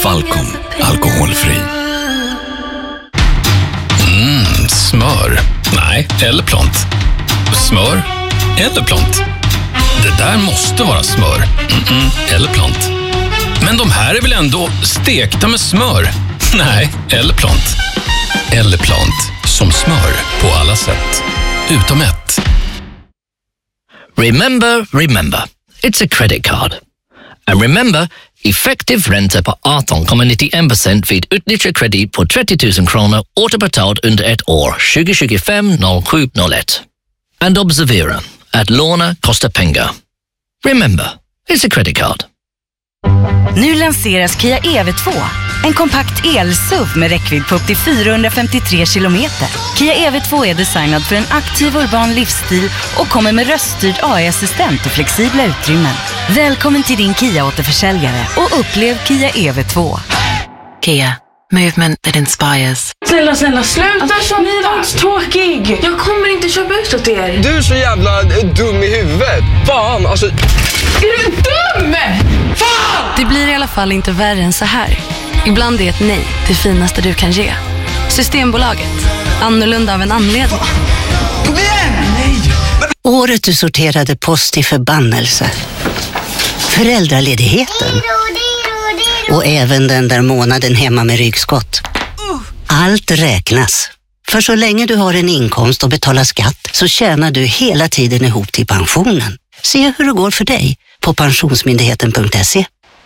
Falcon, alkoholfri. Smör. Nej, eller plant. Smör eller plant. Det där måste vara smör. Eller plant. Men de här är väl ändå stekta med smör? Nej, eller plant. Eller plant. Som smör på alla sätt. Utom ett. Remember. It's a credit card. And remember, effektiv ränta på 18,91% vid utnyttjad kredit på 30 000 kronor återbetalt under ett år 2025-07-01. And observera, att låna kostar pengar. Remember, it's a credit card. Nu lanseras Kia EV2. En kompakt el-SUV med räckvidd på upp till 453 kilometer. Kia EV2 är designad för en aktiv urban livsstil och kommer med röststyrd AI-assistent och flexibla utrymmen. Välkommen till din Kia-återförsäljare och upplev Kia EV2. Kia. Movement that inspires. Snälla, sluta så tråkig. Jag kommer inte köpa ut åt er. Du är så jävla dum i huvudet. Fan, alltså... Är du dum? Fan! Det blir i alla fall inte värre än så här. Ibland är ett nej det finaste du kan ge. Systembolaget. Annorlunda av en anledning. Kom igen! Nej! Året du sorterade post i förbannelse. Föräldraledigheten. Och även den där månaden hemma med ryggskott. Allt räknas. För så länge du har en inkomst och betalar skatt så tjänar du hela tiden ihop till pensionen. Se hur det går för dig på pensionsmyndigheten.se.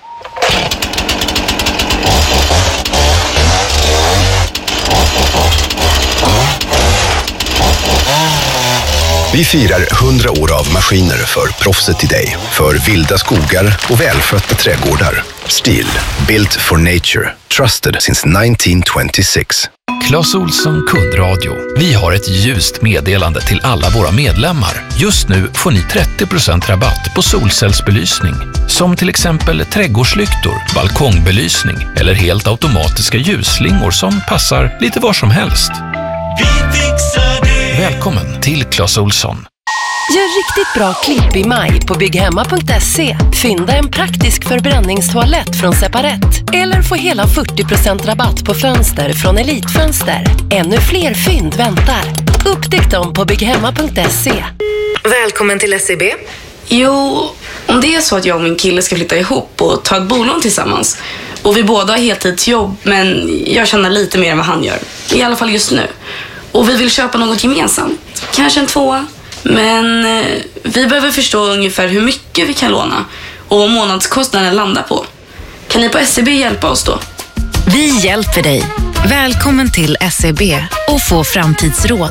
Vi firar 100 år av maskiner för proffset i dig. För vilda skogar och välskötta trädgårdar. Stihl, built for nature. Trusted since 1926. Clas Ohlson kundradio. Vi har ett ljust meddelande till alla våra medlemmar. Just nu får ni 30% rabatt på solcellsbelysning. Som till exempel trädgårdslyktor, balkongbelysning eller helt automatiska ljusslingor som passar lite var som helst. Vi fixar det. Välkommen till Clas Ohlson. Gör riktigt bra klipp i maj på bygghemma.se. Fynda en praktisk förbränningstoalett från Separat. Eller få hela 40% rabatt på fönster från Elitfönster. Ännu fler fynd väntar. Upptäck dem på bygghemma.se. Välkommen till SEB. Jo, om det är så att jag och min kille ska flytta ihop och ta ett bolån tillsammans. Och vi båda har heltidsjobb, men jag tjänar lite mer än vad han gör. I alla fall just nu. Och vi vill köpa något gemensamt. Kanske en 2. Men vi behöver förstå ungefär hur mycket vi kan låna och vad månadskostnaden landar på. Kan ni på SEB hjälpa oss då? Vi hjälper dig. Välkommen till SEB och få framtidsråd.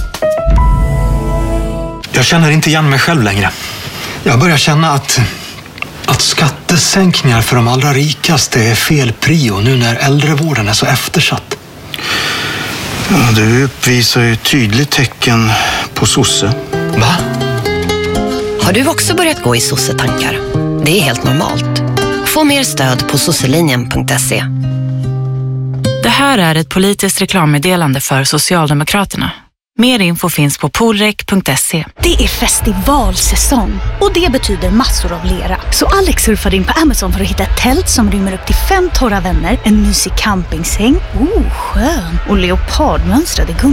Jag känner inte igen mig själv längre. Jag börjar känna att skattesänkningar för de allra rikaste är fel prio nu när äldrevården är så eftersatt. Ja, du uppvisar ju tydligt tecken på sosse. Va? Har du också börjat gå i sossetankar? Det är helt normalt. Få mer stöd på sosselinjen.se. Det här är ett politiskt reklammeddelande för Socialdemokraterna. Mer info finns på polrek.se. Det är festivalsäsong och det betyder massor av lera. Så Alex surfade in på Amazon för att hitta ett tält som rymmer upp till 5 torra vänner, en mysig campingsäng, skön och leopardmönstrade